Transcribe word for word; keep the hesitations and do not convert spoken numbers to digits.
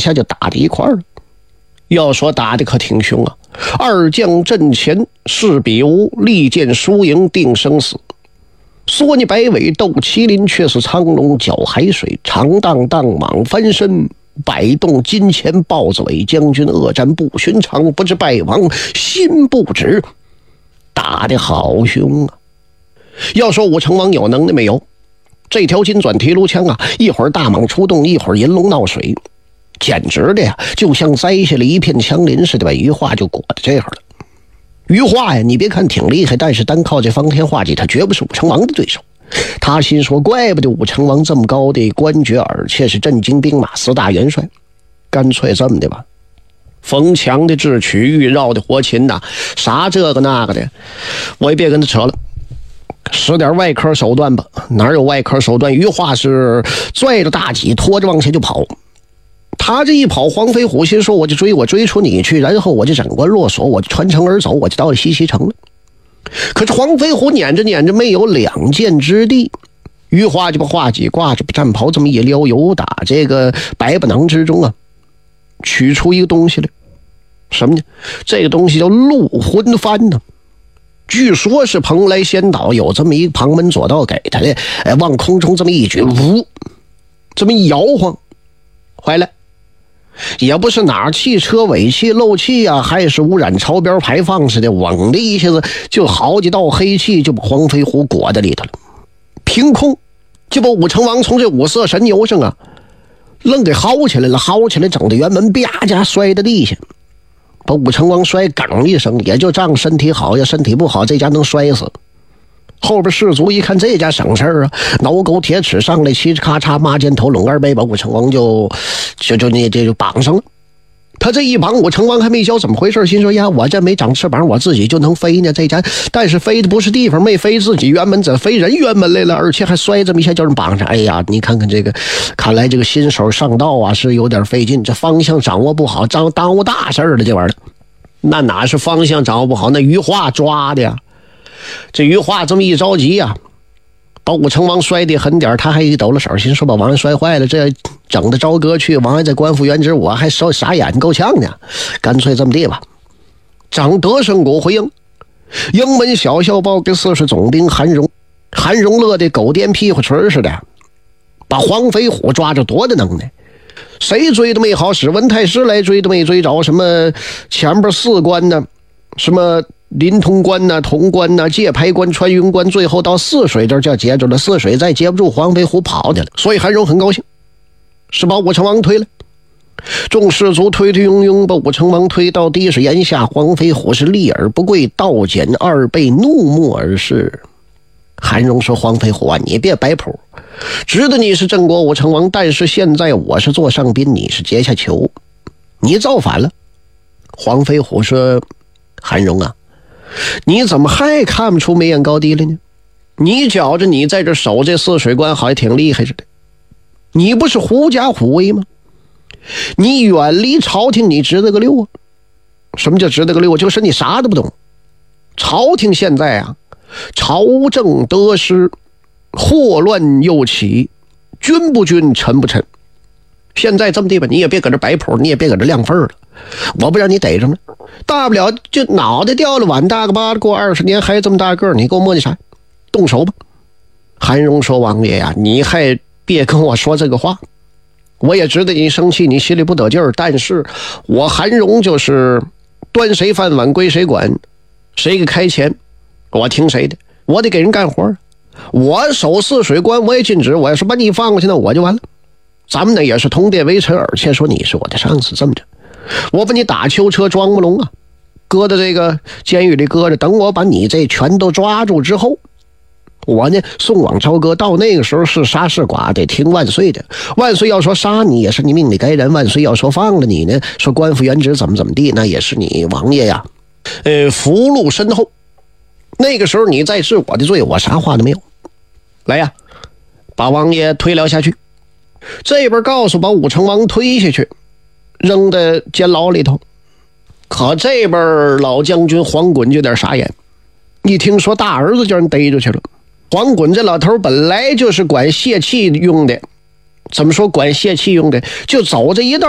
下就打在一块儿了。要说打的可挺凶啊，二将阵前势比无，力荐输赢定生死。索尼摆尾斗麒麟，却是苍龙搅海水，长荡荡蟒翻身，摆动金钱豹子尾。将军恶战不寻常，不知败亡心不止。打得好凶啊！要说武成王有能耐没有？这条金钻提炉枪啊，一会儿大蟒出动，一会儿银龙闹水，简直的呀，就像摘下了一片枪林似的，把余化就裹得这样了。余化呀，你别看挺厉害，但是单靠这方天画戟，他绝不是武成王的对手。他心说，怪不得武成王这么高的官爵，而且是震惊兵马四大元帅。干脆这么的吧，逢强的智取，遇绕的活擒呐，啥这个那个的，我也别跟他扯了，使点外科手段吧。哪有外科手段？余化是拽着大戟，拖着往前就跑。他这一跑，黄飞虎心说，我就追，我追出你去，然后我就斩关落锁，我就穿城而走，我就到了西西城了。可是黄飞虎撵着撵着，没有两箭之地。余化就把画戟挂着，把战袍这么一撩，由打这个白不能之中啊，取出一个东西来。什么呢？这个东西叫鹿魂幡呢。据说是蓬莱仙岛有这么一个旁门左道给他的，哎，往空中这么一举，呜，这么一摇晃，坏了。也不是哪儿汽车尾气漏气啊，还是污染超标排放似的，嗡的一下子就好几道黑气就把黄飞虎裹在里头了。凭空就把武成王从这五色神牛上啊愣给薅起来了，薅起来整的辕门啪家摔在地下，把武成王摔梗一声。也就仗身体好，要身体不好这家能摔死。后边士卒一看这家省事儿啊，挠钩铁齿上来，嘁哧咔嚓抹肩头拢二背，把武成王就就就那这就绑上了。他这一绑，武成王还没教怎么回事，心说呀，我这没长翅膀，我自己就能飞呢。这家但是飞的不是地方，没飞自己辕门，怎飞人辕门来了，而且还摔这么一下叫人绑上。哎呀，你看看这个，看来这个新手上道啊是有点费劲，这方向掌握不好，耽耽误大事了。这玩意儿，那哪是方向掌握不好，那余化抓的呀。这余化这么一着急啊，把武成王摔得狠点，他还一抖了手，心说把王爷摔坏了，这整的朝歌去，王爷在官复原职，我还手傻眼够呛呢。干脆这么地吧，整德胜谷回营，营门小校报给四十总兵韩荣，韩荣乐的狗颠屁股锤似的，把黄飞虎抓着多的能耐。谁追都没好使，文太师来追都没追着，什么前边四关呢，什么临潼关呐、潼关呐、界牌关、穿云关，最后到泗水这儿就接住了。泗水再接不住，黄飞虎跑去了。所以韩荣很高兴，是把武成王推了。众士卒推推拥拥把武成王推到地势檐下，黄飞虎是立而不跪，倒减二倍，怒目而视。韩荣说：“黄飞虎啊，你别摆谱，知道你是镇国武成王，但是现在我是座上宾，你是阶下囚，你造反了。”黄飞虎说：“韩荣啊，你怎么还看不出眉眼高低了呢？你觉着你在这守这泗水关好像挺厉害似的，你不是狐假虎威吗？你远离朝廷，你值得个六啊！什么叫值得个六？就是你啥都不懂。朝廷现在啊，朝政得失，祸乱又起，君不君，臣不臣。现在这么地吧，你也别搁这摆谱，你也别搁这亮份了，我不让你逮着呢，大不了就脑袋掉了，碗大个巴的，过二十年还这么大个，你给我磨叽啥？动手吧。韩荣说：“王爷呀，你还别跟我说这个话，我也知道你生气，你心里不得劲儿，但是我韩荣就是端谁饭碗归谁管，谁给开钱我听谁的，我得给人干活。我守泗水关我也禁止，我要是把你放过去那我就完了。咱们呢也是同殿为臣，而且说你是我的上司，这么着我把你打囚车装不聋啊，搁到这个监狱里搁着，等我把你这全都抓住之后，我呢送往朝歌，到那个时候是杀是剐得听万岁的。万岁要说杀你也是你命里该然，万岁要说放了你呢，说官复原职怎么怎么地，那也是你王爷呀呃，福禄深厚。那个时候你再治我的罪，我啥话都没有。来呀，把王爷推了下去。这边告诉把武成王推下去，扔在监牢里头。可这边老将军黄衮就有点傻眼，一听说大儿子叫人逮着去了。黄衮这老头本来就是管泄气用的，怎么说管泄气用的，就走这一道